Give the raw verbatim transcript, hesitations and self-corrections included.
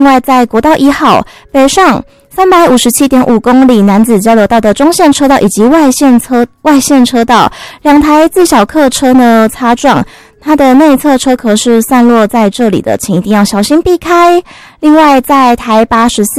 另外，在国道一号北上三百五十七点五公里男子交流道的中线车道以及外线车外线车道，两台自小客车呢擦撞，它的内侧车壳是散落在这里的，请一定要小心避开。另外，在台八十四